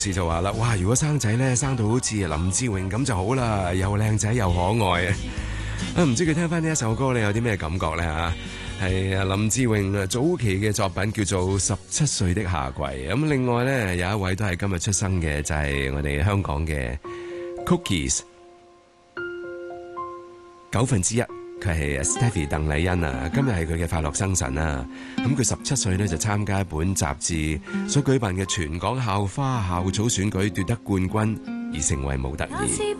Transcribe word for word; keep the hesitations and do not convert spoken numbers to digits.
時就話啦，哇！如果生仔咧生到好似林志穎咁就好啦，又靚仔又可愛啊！啊，唔知佢聽翻呢一首歌，你有啲咩感覺咧嚇？係啊，林志穎啊早期嘅作品叫做《十七歲的夏季》。咁另外咧有一位都係今日出生嘅，就係、是、我哋香港嘅 Cookies 九分之一。佢係 Stephy 鄧麗欣啊，今日係佢嘅快樂生辰啊！咁佢十七歲咧就參加一本雜誌所舉辦嘅全港校花校草選舉奪得冠軍，而成為模特兒。